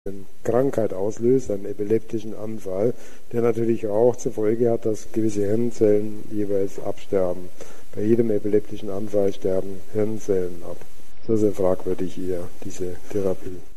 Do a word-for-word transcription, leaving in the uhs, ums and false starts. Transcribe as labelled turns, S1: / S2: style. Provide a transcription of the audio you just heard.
S1: Krankheit auslöst, einen epileptischen Anfall, der natürlich auch zur Folge hat, dass gewisse Hirnzellen jeweils absterben. Bei jedem epileptischen Anfall sterben Hirnzellen ab. Das ist sehr fragwürdig hier, diese Therapie.